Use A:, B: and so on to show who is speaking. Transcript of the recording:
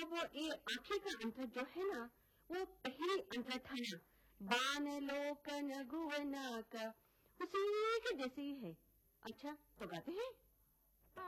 A: वो ये आखिर का अंतर जो है ना, वो पहली अंतर था ना, बान लोकन गुवना का, उसी के जैसे ही है। अच्छा तो गाते हैं।